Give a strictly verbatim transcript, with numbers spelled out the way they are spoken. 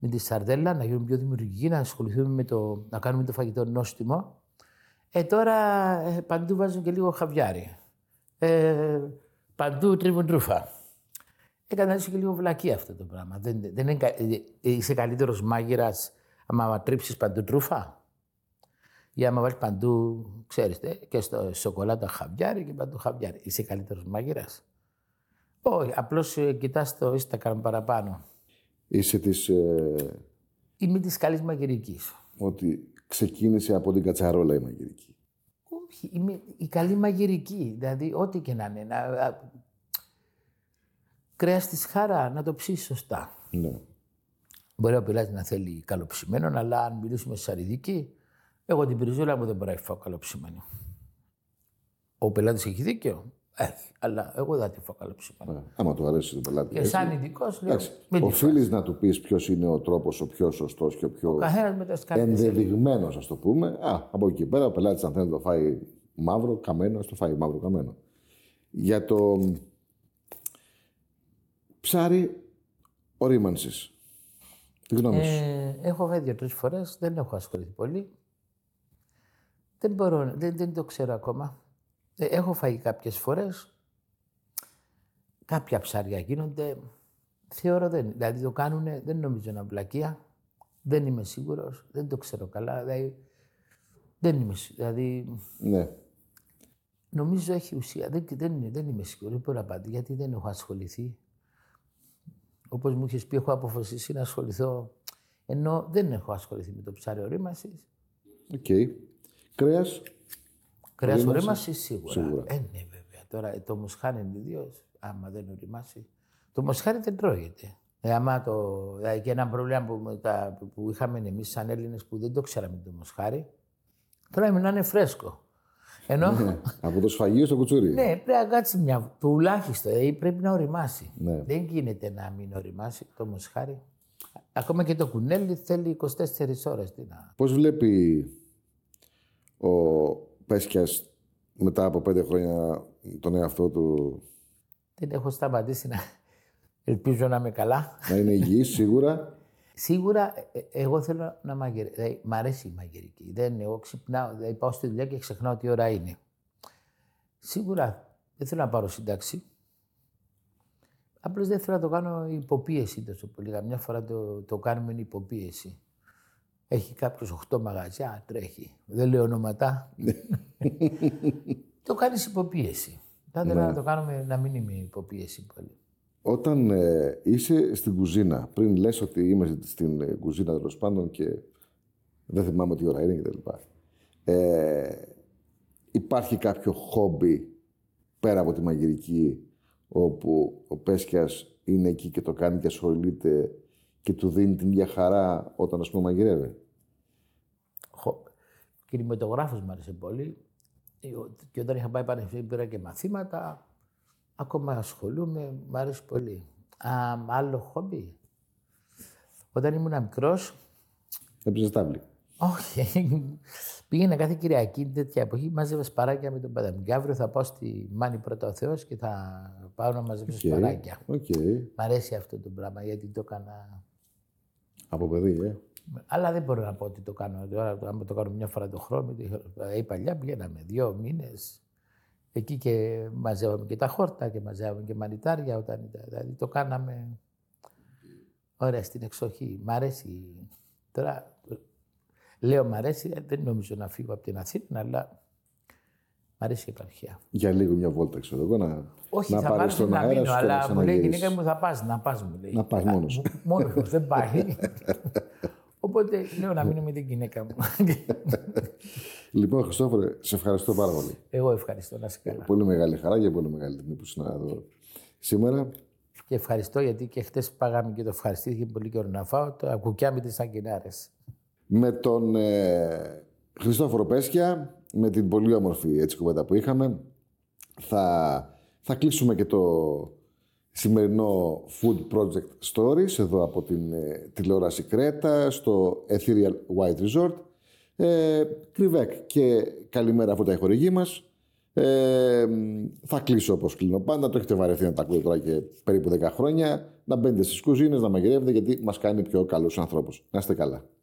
με τη σαρδέλα, να γίνουμε πιο δημιουργικοί, να ασχοληθούμε με το, να κάνουμε το φαγητό νόστιμο. Ε, τώρα ε, παντού βάζουν και λίγο χαβιάρι. Ε, παντού τρίβουν τρούφα. Ε, καταναλύσω και λίγο βλακή αυτό το πράγμα. Δεν, δεν είναι, ε, είσαι καλύτερος μάγειρας άμα τρίψεις παντού τρούφα. Ή άμα βάλεις παντού, ξέρεις, και στο σοκολάτα χαβιάρι και παντού χαβιάρι. Είσαι καλύτερος μάγειρας. Όχι, απλώς ε, κοιτάς το Instagram παραπάνω. Είσαι της... Ε... Είμαι της καλής μαγειρικής. Ότι ξεκίνησε από την κατσαρόλα η μαγειρική. Όχι, είμαι η καλή μαγειρική. Δηλαδή, ό,τι και να είναι. Να... Κρέας της χαρά, να το ψήσεις σωστά. Ναι. Μπορεί ο πελάτης να θέλει καλοψημένο, αλλά αν μιλήσουμε σε σαριδική, εγώ την πριζόλα μου δεν μπορώ να φάω καλοψημένο. Ο πελάτης έχει δίκιο. Έχει, αλλά εγώ δεν τη φάω καλοψημένο. Ε, άμα του αρέσει το πελάτη. Και σαν ειδικός λέω. Οφείλεις να του πεις ποιος είναι ο τρόπος ο πιο σωστός και ο πιο ενδεδειγμένος, ας το πούμε. Α, από εκεί πέρα ο πελάτης, αν θέλει να το φάει μαύρο, καμένο, ας το φάει μαύρο, καμένο. Για το ψάρι ορίμανσης. Τι γνώμη σου? Ε, έχω φάει δύο-τρεις φορές, δεν έχω ασχοληθεί πολύ. Δεν μπορώ, δεν, δεν το ξέρω ακόμα. Ε, έχω φάει κάποιες φορές. Κάποια ψάρια γίνονται. Θεωρώ δεν. Δηλαδή το κάνουν, δεν νομίζω να βλακεία. Δεν είμαι σίγουρος. Δεν το ξέρω καλά. Δηλαδή, δεν είμαι σίγουρος. Δηλαδή, ναι. Νομίζω έχει ουσία. Δεν, δεν, δεν είμαι σίγουρος. Δεν μπορώ να απαντήσω γιατί δεν έχω ασχοληθεί. Όπως μου είχες πει, έχω αποφασίσει να ασχοληθώ. Ενώ δεν έχω ασχοληθεί με το ψάρι ορίμανσης. Οκ. Okay. Κρέας. Κρέας ορίμανσης σίγουρα. σίγουρα. Ε, ναι, βέβαια. Τώρα το μοσχάρι ιδίως, άμα δεν οριμάσει. Το μοσχάρι δεν τρώγεται. Ε, άμα το, δηλαδή και ένα πρόβλημα που, τα, που είχαμε εμείς σαν Έλληνες που δεν το ξέραμε το μοσχάρι, τώρα να είναι φρέσκο. Ενώ, ναι, από το σφαγείο στο κουτσούρι. Ναι, πρέπει να κάτσει μια τουλάχιστον, δηλαδή πρέπει να οριμάσει. Ναι. Δεν γίνεται να μην οριμάσει το μοσχάρι. Ακόμα και το κουνέλι θέλει είκοσι τέσσερις ώρες. Να... Πώς βλέπει ο Πέσκιας μετά από πέντε χρόνια τον εαυτό του? Δεν έχω σταματήσει να ελπίζω να είμαι καλά. Να είναι υγιής, σίγουρα. Σίγουρα, ε, εγώ θέλω να μαγειρεύω. Δηλαδή, μ' αρέσει η μαγειρική. Δεν, εγώ ξυπνάω, δηλαδή πάω στη δουλειά και ξεχνάω τι ώρα είναι. Σίγουρα δεν θέλω να πάρω σύνταξη. Απλώς δεν θέλω να το κάνω υποπίεση τόσο πολύ. Μια φορά το, το κάνουμε υποπίεση. Έχει κάποιος οχτώ μαγαζιά, τρέχει. Δεν λέω ονοματά. Το κάνεις υποπίεση. Θα ήθελα να το κάνουμε να μην είμαι υποπίεση πολύ. Όταν ε, είσαι στην κουζίνα, πριν λες ότι είμαι στην ε, κουζίνα τέλος πάντων και δεν θυμάμαι τι ώρα είναι κτλ. Ε, υπάρχει κάποιο χόμπι πέρα από τη μαγειρική όπου ο Πέσκιας είναι εκεί και το κάνει και ασχολείται και του δίνει την ίδια χαρά όταν, ας πούμε, μαγειρεύει? Κινηματογράφος μου άρεσε πολύ και όταν είχα πάει πανεπιστήμιο πήρα και μαθήματα. Ακόμα ασχολούμαι, μου άρεσε πολύ. Α, άλλο χόμπι. Όταν ήμουν μικρός... Έπαιζες τάβλη? Όχι. Πήγαινα κάθε Κυριακή τέτοια εποχή, μάζευα σπαράκια με τον πατέρα μου. Και αύριο θα πάω στη Μάνη πρώτα ο Θεός και θα πάω να μαζέψω okay. σπαράκια. Okay. Μ' αρέσει αυτό το πράγμα γιατί το έκανα... Από παιδί, ε. Αλλά δεν μπορώ να πω ότι το κάνω. Τώρα, αν το κάνω μια φορά το χρόνο, η παλιά πηγαίναμε δύο μήνες. Εκεί και μαζεύαμε και τα χόρτα και μαζεύαμε και μανιτάρια όταν ήταν. Δηλαδή το κάναμε ωραία στην εξοχή. Μ' αρέσει. Τώρα λέω μ' αρέσει, δεν νομίζω να φύγω από την Αθήνα, αλλά μ' αρέσει η επαρχία. Για λίγο μια βόλτα, ξέρω εγώ, να, όχι, να θα πάρεις στον αέρα μείνω, σου αλλά και μου λέει η γυναίκα μου θα πας, να πας μου λέει. Να πας μόνος σου. Μόνος μου, δεν πάει. Οπότε λέω να μείνω με την γυναίκα μου. Λοιπόν, Χριστόφορε, σε ευχαριστώ πάρα πολύ. Εγώ ευχαριστώ, να είσαι καλά. Πολύ μεγάλη χαρά και πολύ μεγάλη τιμή που ήσουν εδώ σήμερα. Και ευχαριστώ γιατί και χτες πάγαμε και το ευχαριστήθηκε πολύ καιρό να φάω το ακουκιά με τις αγκινάρες. Με τον ε, Χριστόφορο Πέσκια, με την πολύ όμορφη έτσι κουβέντα που είχαμε, θα, θα κλείσουμε και το σημερινό Food Project Stories εδώ από την ε, τηλεόραση Κρέτα στο Ethereal White Resort. Ε, Κρυβέκ και καλημέρα από τα ηχορηγή μας. Ε, θα κλείσω όπως κλείνω πάντα. Το έχετε βαρεθεί να τα ακούτε τώρα και περίπου δέκα χρόνια. να μπαίνετε στις κουζίνες, να μαγειρεύετε, γιατί μας κάνει πιο καλούς ανθρώπους. Να είστε καλά.